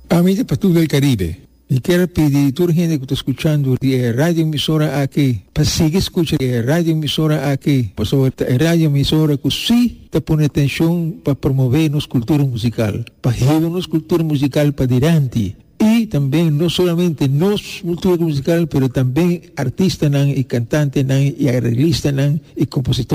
Amiga para todo el Caribe, y quiero pedir a toda la gente que está escuchando de radio emisora aquí, para seguir escuchando radio emisora aquí, por sobre radio emisora que sí te pone atención para promover nuestra cultura musical, para llevar nuestra cultura musical para adelante. Y también no solamente nos cultura musical, pero también artistas y cantantes y arreglistas y compositores